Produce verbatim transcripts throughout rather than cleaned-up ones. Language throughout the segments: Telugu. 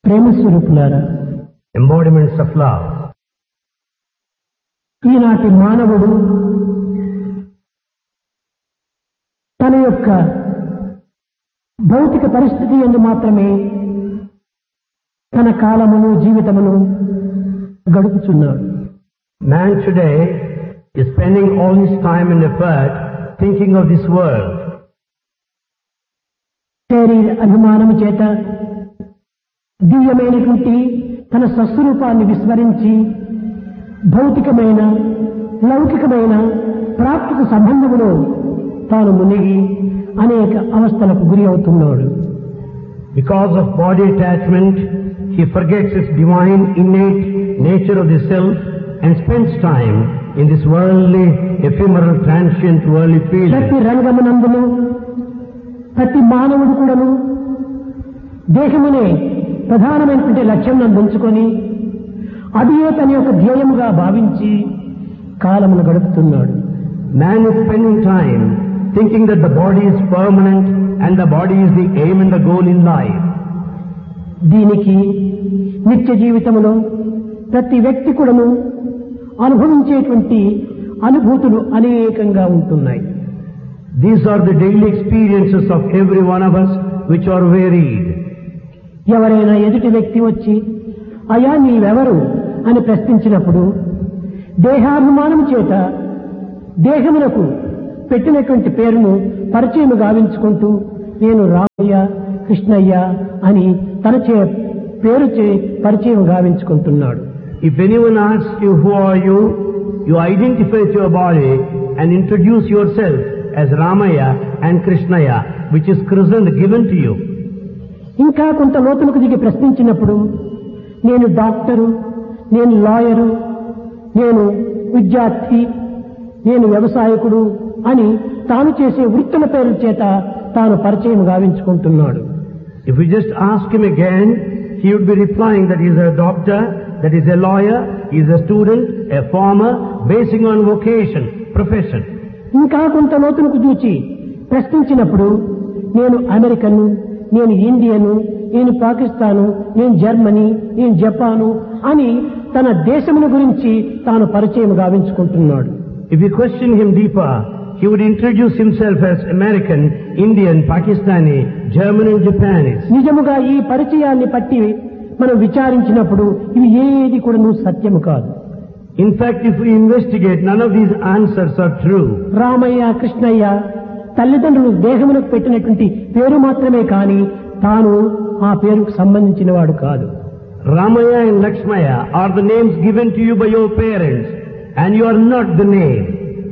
ప్రేమ స్వరూపులారా, embodiments of love. ఈనాటి మానవుడు తన యొక్క భౌతిక పరిస్థితి యందు మాత్రమే తన కాలమును జీవితమును గడుపుచున్నాడు. Man today is spending all his time and effort thinking of this world. శరీర అభిమానము చేత దివ్యమైనటువంటి తన స్వస్వరూపాన్ని విస్మరించి భౌతికమైన లౌకికమైన ప్రాప్తిక సంబంధములో తాను మునిగి అనేక అవస్థలకు గురి అవుతున్నాడు. Because of body attachment, he forgets his divine innate nature of the self and spends time in this worldly, ephemeral, transient, worldly field. ప్రతి రంగమునందును ప్రతి మానవుడు కూడాను దేహమునే ప్రధానమైనటువంటి లక్ష్యం నందుంచుకొని అదియే తన యొక్క ధ్యేయముగా భావించి కాలమును గడుపుతున్నాడు. Man is spending time thinking that the body is permanent and the body is the aim and the goal in life. దీనికి నిత్య జీవితంలో ప్రతి వ్యక్తి కూడాను అనుభవించేటువంటి అనుభూతులు అనేకంగా ఉంటున్నాయి. These are the daily experiences of every one of us which are varied. ఎవరైనా ఎదుటి వ్యక్తి వచ్చి అయా నీవెవరు అని ప్రశ్నించినప్పుడు దేహాభిమానం చేత దేహమునకు పెట్టినటువంటి పేరును పరిచయం గావించుకుంటూ నేను రామయ్య కృష్ణయ్య అని తన చే పేరు చే పరిచయం గావించుకుంటున్నాడు. If anyone asks you who are you, you identify with your body and introduce yourself as Ramaya and Krishnaya, which is christened given to you. ఇంకా కొంత లోతులకు దిగి ప్రశ్నించినప్పుడు నేను డాక్టరు, నేను లాయరు, నేను విద్యార్థి, నేను వ్యవసాయకుడు అని తాను చేసే వృత్తుల పేర్ల చేత తాను పరిచయం గావించుకుంటున్నాడు. If we just ask him again, he would be replying that he is a doctor, that he is a lawyer, he is a student, a farmer, basing on vocation, profession. ఇంకా కొంత లోతులకు చూచి ప్రశ్నించినప్పుడు నేను అమెరికను, నేను ఇండియను, నేను పాకిస్తాను, నేను జర్మనీ, నేను జపాను అని తన దేశముల గురించి తాను పరిచయం గావించుకుంటున్నాడు. If you question him deeper, he would introduce himself as American, Indian, Pakistani, German and Japanese. నిజముగా ఈ పరిచయాన్ని పట్టి మనం విచారించినప్పుడు ఇవి ఏది కూడా సత్యము కాదు. In fact, if we investigate, none of these answers are true. Ramayya Krishnaiah తల్లిదండ్రులు దేహములకు పెట్టినటువంటి పేరు మాత్రమే కాని తాను ఆ పేరుకు సంబంధించిన వాడు కాదు. Ramaya and Lakshmaya are the names given to you by your parents, and you are not the name.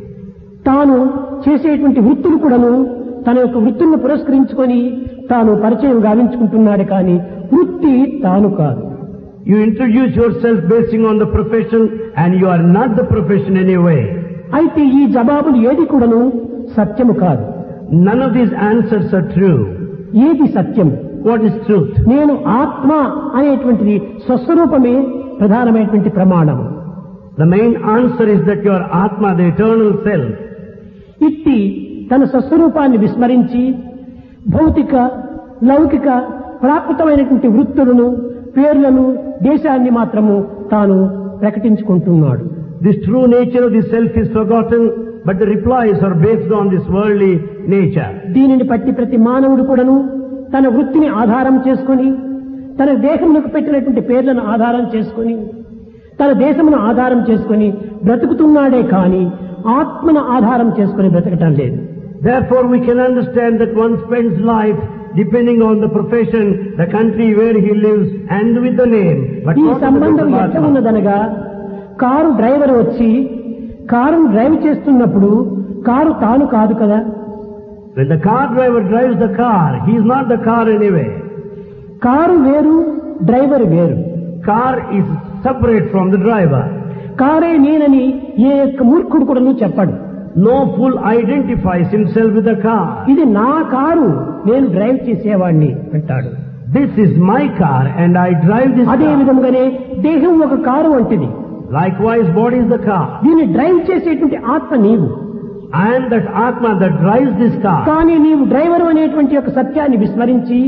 తాను చేసేటువంటి వృత్తులు కూడాను తన యొక్క వృత్తులను పురస్కరించుకొని తాను పరిచయం గావించుకుంటున్నాడు కానీ వృత్తి తాను కాదు. You introduce yourself basing on the profession, and you are not the profession anyway. అయితే ఈ జవాబులు ఏది కూడాను సత్యము కాదు. None of these answers are true. ఏది సత్యం? What is truth? నేను ఆత్మ అనేటువంటిది స్వస్వరూపమే ప్రధానమైనటువంటి ప్రమాణం. The main answer is that you are Atma, the eternal self. ఇట్టి తన స్వస్వరూపాన్ని విస్మరించి భౌతిక లౌకిక ప్రాకృతమైనటువంటి వృత్తులను, పేర్లను, దేశాన్ని మాత్రము తాను ప్రకటించుకుంటున్నాడు. This true nature of the self is forgotten, but the replies are based on this worldly nature. దీనిని బట్టి ప్రతి మానవుడు కూడాను తన వృత్తిని ఆధారం చేసుకొని, తన దేశములకు పెట్టినటువంటి పేర్లను ఆధారం చేసుకొని, తన దేశమును ఆధారం చేసుకొని బ్రతుకుతున్నాడే కాని ఆత్మను ఆధారం చేసుకొని బ్రతకటం లేదు. Therefore we can understand that one spends life depending on the profession, the country where he lives, and with the name. But ఈ not on the సంబంధం truth of ఎట్లా Atma. ఉన్నదనగా కారు డ్రైవర్ వచ్చి కారును డ్రైవ్ చేస్తున్నప్పుడు కారు తాను కాదు కదా. When the car driver drives the car, he is not the car anyway. Car వేరు, డ్రైవర్ వేరు. Car is separate from the driver. కారే నేనని ఏ యొక్క మూర్ఖుడు కూడా చెప్పాడు. No fool identifies himself with the car. ఇది నా కారు, నేను డ్రైవ్ చేసేవాడిని అంటాడు. This is my car and I drive this అదే car. విధంగానే దేహం ఒక కారు వంటిది. Likewise, body is the car. దీన్ని డ్రైవ్ చేసేటువంటి ఆత్మ నీవు. I am that Atma that drives this car. కానీ నీవు డ్రైవర్ అనేటువంటి యొక్క సత్యాన్ని విస్మరించి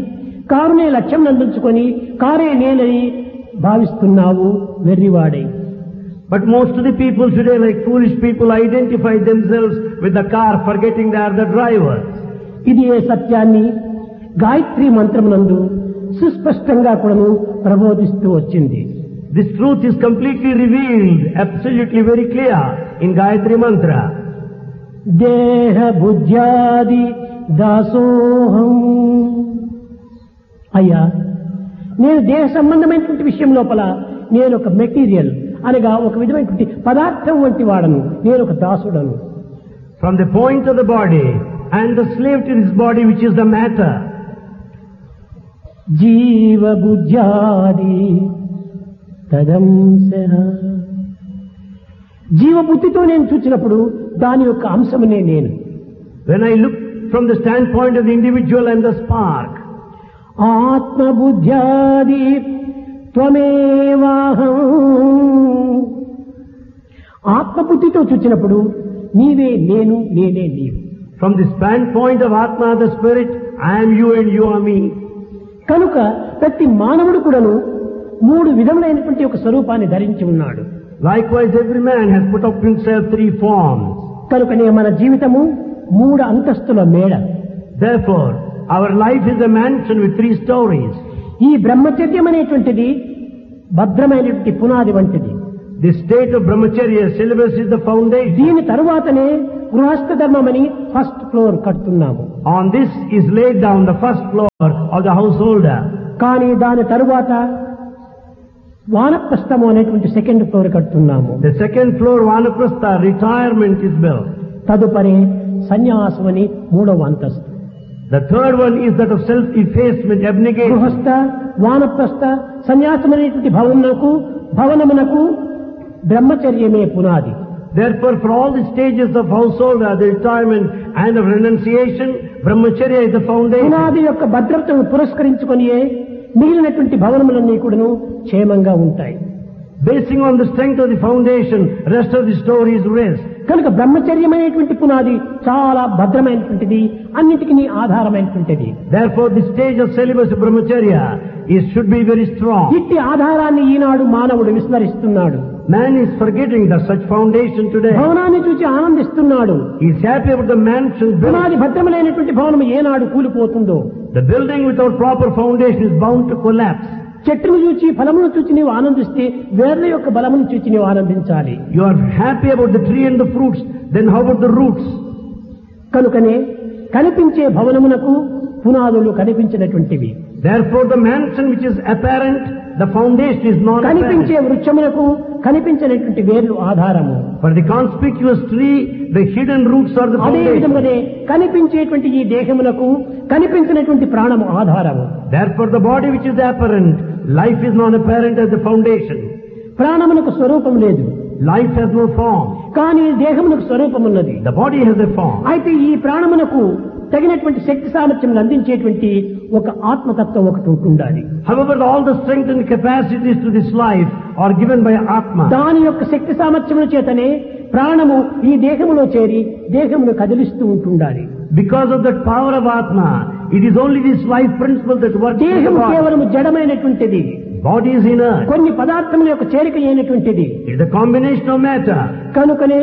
కారునే లక్ష్యం నందించుకొని కారే నేనని భావిస్తున్నావు వెర్రివాడై. But most of the people today, like foolish people, identify themselves with the car, forgetting they are the drivers. ఇది ఏ సత్యాన్ని గాయత్రి మంత్రమునందు సుస్పష్టంగా కూడాను ప్రబోధిస్తూ వచ్చింది. This truth is completely revealed, absolutely very clear in Gayatri Mantra. దేహ బుద్ధ్యాది దాసోహం. అయ్యా, నేను దేహ సంబంధమైనటువంటి విషయం లోపల నేను ఒక మెటీరియల్ అనగా ఒక విధమైనటువంటి పదార్థం వంటి వాడను, నేను ఒక దాసుడను. From the point of the body and the slave to this body, which is the matter. జీవ బుద్ధ్యాది తదంశ. జీవబుద్ధితో నేను చూచినప్పుడు దాని యొక్క అంశమునే నేను. When I look from the standpoint of the individual and the spark, ఆత్మబుద్ధ్యాది త్వమేవాహం. ఆత్మబుద్ధితో చూచినప్పుడు నీవే నేను, నేనే నీవు. from the standpoint of Atma, the spirit, I am you and you are me. కనుక ప్రతి మానవుడు కూడాను మూడు విధములైనటువంటి ఒక స్వరూపాన్ని ధరించి ఉన్నాడు. Likewise, every man has put up himself three forms. కనుకనే మన జీవితము మూడు అంతస్తుల మేడ. Therefore, our life is a mansion with three stories. ఈ బ్రహ్మచర్యం అనేటువంటిది భద్రమైనటువంటి పునాది వంటిది. The state of brahmacharya syllabus is the foundation. దీని తరువాతనే గృహస్థ ధర్మమని first floor కడుతున్నాము. On this is laid down the first floor of the householder. కానీ దాని తరువాత వానప్రస్థము అనేటువంటి second floor కడుతున్నాము. The second floor, vanaprastha, retirement is built. తదుపరి సన్యాసమని మూడవ అంతస్తు. The third one is that of self-effacement, abnegation. గృహస్థ, వానప్రస్థ, సన్యాసం అనేటువంటి భవనమునకు భవనమునకు బ్రహ్మచర్యమే పునాది. Therefore, for all the stages of householder, the retirement and of renunciation, brahmacharya is the foundation. పునాది యొక్క భద్రతను పురస్కరించుకొనియే మిగిలినటువంటి భవనములన్నీ కూడాను క్షేమంగా ఉంటాయి. Basing on the strength of the foundation, rest of the stories rest. కనుక బ్రహ్మచర్యమైనటువంటి పునాది చాలా భద్రమైనటువంటిది, అన్నిటికీ ఆధారమైనటువంటిది. Therefore, the stage of celibacy brahmacharya is should be very strong. ఇట్టి ఆధారాన్ని ఈనాడు మానవుడు విస్మరిస్తున్నాడు. Man is forgetting the such foundation today. భవనాన్ని చూసి ఆనందిస్తున్నాడు. He is happy about the mansion built. పునాది భద్రమైనటువంటి భవనం ఏనాడు కూలిపోతుందో. The building without proper foundation is bound to collapse. చెట్టును చూచి ఫలమును చూచి నీవు ఆనందిస్తే వేర్ల యొక్క బలమును చూచి నీవు ఆనందించాలి. You are happy about the tree and the fruits, then how about the roots? కనుకనే కనిపించే భవనమునకు పునాదులు కనిపించినటువంటివి. Therefore, the mansion which is apparent, the foundation is not కనిపించే apparent. వృక్షమునకు కనిపించినటువంటి వేర్లు ఆధారము. For the conspicuous tree, the hidden roots are the అదే foundation. విధంగానే కనిపించేటువంటి ఈ దేహమునకు కనిపించినటువంటి ప్రాణము ఆధారము. Therefore, the body which is apparent, life is not apparent as the foundation. ప్రాణమునకు స్వరూపం లేదు, Life has no form. కానీ దేహమునకు స్వరూపం ఉన్నది. The body has a form. అయితే ఈ ప్రాణమునకు తగినటువంటి శక్తి సామర్థ్యం అందించేటువంటి ఒక ఆత్మతత్వం ఒకటి ఉంటుండాలి. However, all the strength and capacities to this life are given by Atma. దాని యొక్క శక్తి సామర్థ్యముల చేతనే ప్రాణము ఈ దేహములో చేరి దేహమును కదిలిస్తూ ఉంటుండాలి. Because of that power of Atma, it is only this life principle that works in the దేహము body. కేవలము జడమైనటువంటిది, Body is inert. కొన్ని పదార్థముల యొక్క చేరిక అయినటువంటిది. It is a combination of matter. కనుకనే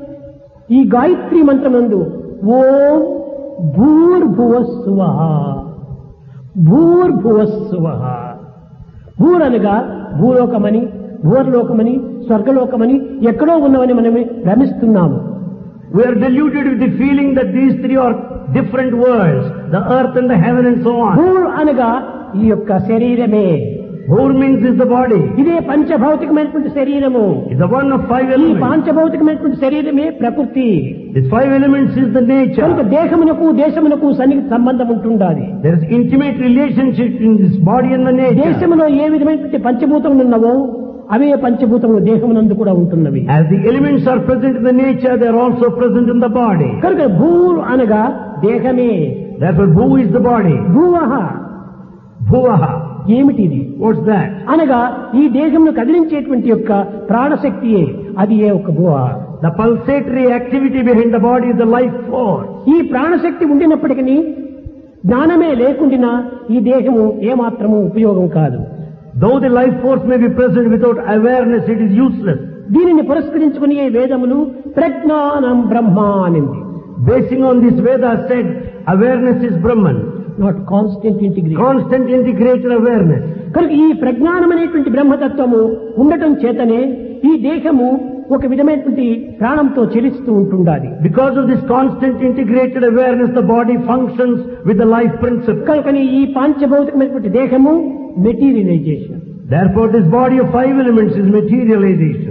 ఈ గాయత్రి మంత్రమందు ఓం భూర్భువస్సువః భూర్భువస్సువః, భూరనగా భూలోకమని, భూర్లోకమని, స్వర్గలోకమని ఎక్కడో ఉన్నవని మనం భ్రమిస్తున్నాము. We are deluded with the feeling that these three are different worlds, the earth and the heaven and so on. భూర్ అనగా ఈ యొక్క శరీరమే. Bhur means is the body. ఇదే పంచభౌతికమైనటువంటి శరీరము. It's the one of five ఈ elements. పంచభౌతికమైనటువంటి శరీరమే ప్రకృతి. These five elements is the nature. కనుక దేహమునకు దేశమునకు సన్నిహిత సంబంధం ఉంటుండాలి. There is intimate relationship in this body and the nature. దేశములో ఏ విధమైనటువంటి పంచభూతములు ఉన్నవో అవే పంచభూతములు దేహమునందు కూడా ఉంటున్నవి. As the elements are present in the nature, they are also present in the body. కనుక భూర్ అనగా దేహమే. Therefore, Bhu is the body. భూవః Bhuvaha. ఏమిటిది What's that? అనగా ఈ దేహమును కదిలించేటువంటి యొక్క ప్రాణశక్తియే, అది ఏ ఒక భువ. The pulsatory activity behind the body is the life force. ఈ ప్రాణశక్తి ఉండినప్పటికీ జ్ఞానమే లేకుండినా ఈ దేహము ఏమాత్రము ఉపయోగం కాదు. Though the life force may be present, without awareness it is useless. దీనిని పురస్కరించుకుని ఈ వేదములు ప్రజ్ఞానం బ్రహ్మ అనింది. Basing on this, Veda said awareness is Brahman. Not constant integration. Constant integrated awareness. కనుక ఈ ప్రజ్ఞానం అనేటువంటి బ్రహ్మతత్వము ఉండటం చేతనే ఈ దేహము ఒక విధమైనటువంటి ప్రాణంతో చెలిస్తూ ఉంటుండాలి. Because of this constant integrated awareness, the body functions with the life principle. కనుకని ఈ పాంచభౌతికమైనటువంటి దేహము materialisation. Therefore, this body of five elements is materialization.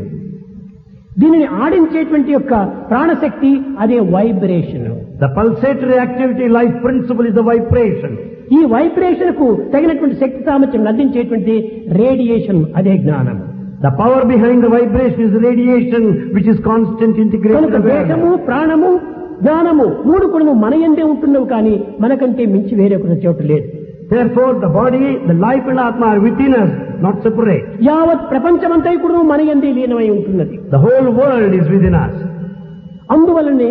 దీనిని ఆడించేటువంటి యొక్క ప్రాణశక్తి అదే vibration. The pulsatory activity life principle is the vibration. ఈ వైబ్రేషన్ కు తగినటువంటి శక్తి సామర్థ్యం అందించేటువంటి రేడియేషన్ అదే జ్ఞానం. The power behind the vibration is the radiation, which is constant integrated కనుక దేహము awareness. ప్రాణము జ్ఞానము మూడు కూడా మన యందే ఉంటున్నవి కానీ మనకంటే మించి వేరే ఒక చోట లేదు. Therefore, the body, the life and Atma are within us, not separate. యావత్ ప్రపంచమంతా కూడా మన యందే లీనమై ఉంటున్నది. The whole world is within us. అందువలనే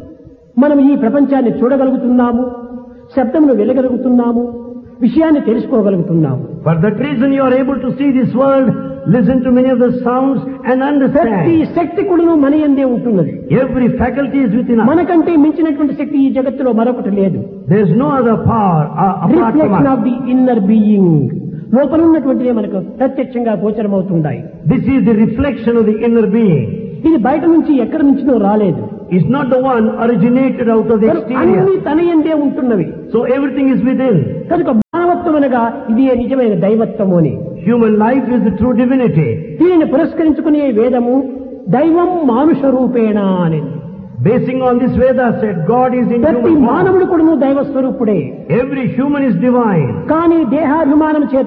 మనం ఈ ప్రపంచాన్ని చూడగలుగుతున్నాము, శబ్దమును వినగలుగుతున్నాము, విషయాన్ని తెలుసుకోగలుగుతున్నాము. For that reason you are able to see this world, listen to many of the sounds and Shakti understand. శక్తి కూడా మన యందే ఉంటున్నది. Every faculty is within us. మనకంటే మించినటువంటి శక్తి ఈ జగత్తులో మరొకటి లేదు. There is no other power uh, apart from reflection us. Of the inner being, లోపల ఉన్నటువంటిదే మనకు ప్రత్యక్షంగా గోచరమవుతుంటాయి. This is the reflection of the inner being. ఇది బయట నుంచి ఎక్కడి నుంచినో రాలేదు. It's not the one originated out of the అన్ని exterior. తన యందే ఉంటున్నవి. So everything is within. కనుక మానవత్వం అనగా ఇది నిజమైన దైవత్వము అని. Human life is the true divinity. దీనిని పురస్కరించుకునే వేదము దైవం మానుష రూపేణ అని. Basing on this, Veda said God is in ప్రతి human form. మానవుడు కూడా దైవ స్వరూపుడే. Every human is divine. కానీ దేహాభిమానం చేత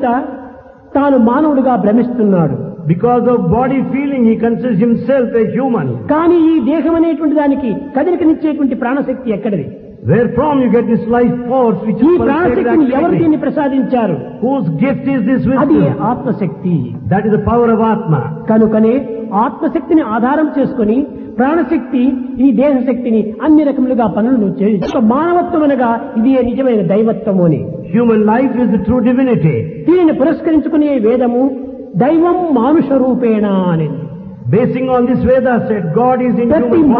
తాను మానవుడిగా భ్రమిస్తున్నాడు. Because of body feeling, he considers himself a human. కానీ ఈ దేహం అనేటువంటి దానికి కదలికనిచ్చేటువంటి ప్రాణశక్తి ఎక్కడిది? Wherefrom you get this life force which ఈ is pulsated ప్రాణశక్తిని ఎవరు activity. దీన్ని ప్రసాదించారు? Whose gift is this అది wisdom? ఆత్మశక్తి. That is the power of Atma. కనుకనే ఆత్మశక్తిని ఆధారం చేసుకుని ప్రాణశక్తి ఈ దేహశక్తిని అన్ని రకములుగా పనులను చేసి మానవత్వం అనగా ఇది నిజమైన దైవత్వము అని. Human life is the true divinity. దీనిని పురస్కరించుకునే వేదము దైవం మానుష రూపేణ అని. Basing on this, Veda said God is in ప్రతి human form.